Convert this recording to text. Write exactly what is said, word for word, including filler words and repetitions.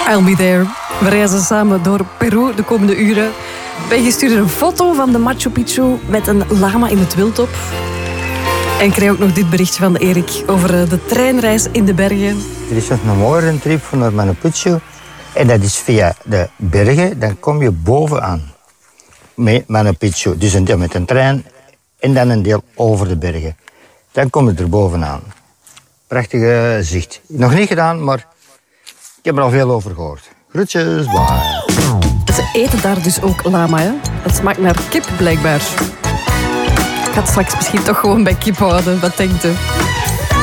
I'll be there. We reizen samen door Peru de komende uren. Ben stuurde een foto van de Machu Picchu met een lama in het wild op. En ik kreeg ook nog dit berichtje van Erik over de treinreis in de bergen. Er is nog een mooie trip naar Machu Picchu. En dat is via de bergen, dan kom je bovenaan. Met Machu Picchu. Dus een deel met een trein en dan een deel over de bergen. Dan kom je er bovenaan. Prachtige zicht. Nog niet gedaan, maar ik heb er al veel over gehoord. Groetjes, bye. Ze eten daar dus ook lama, hè? Het smaakt naar kip, blijkbaar. Ik ga het straks misschien toch gewoon bij kip houden. Wat denkt u?